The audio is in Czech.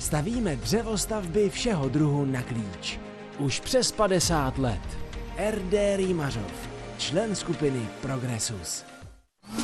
Stavíme dřevostavby všeho druhu na klíč. Už přes 50 let. RD Rýmařov, člen skupiny Progressus.